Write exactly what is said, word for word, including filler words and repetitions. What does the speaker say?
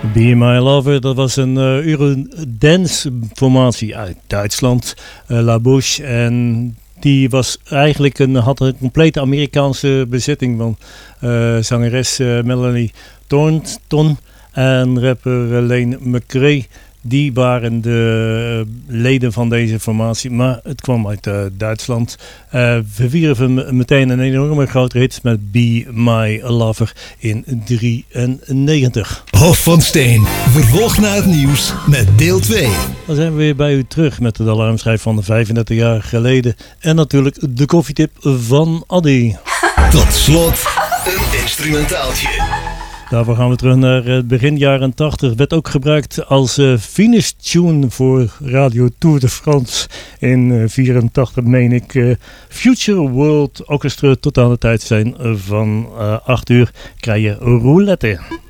Be My Lover, dat was een uh, Eurodance formatie uit Duitsland, uh, La Bouche. En die was eigenlijk een, had een complete Amerikaanse bezetting van uh, zangeres uh, Melanie Thornton en rapper Lane McRae. Die waren de leden van deze formatie, maar het kwam uit uh, Duitsland. Uh, we vierden meteen een enorme grote hit met Be My Lover in drieënnegentig. Hof van Steen, vervolg naar het nieuws met deel twee. Dan zijn we weer bij u terug met de alarmschijf van vijfendertig jaar geleden. En natuurlijk de koffietip van Addy. Tot slot een instrumentaaltje. Daarvoor gaan we terug naar het begin jaren tachtig. Werd ook gebruikt als uh, finish tune voor Radio Tour de France in uh, vierentachtig, meen ik. Uh, Future World Orchestra, tot aan de tijd zijn van uh, acht uur krijg je roulette.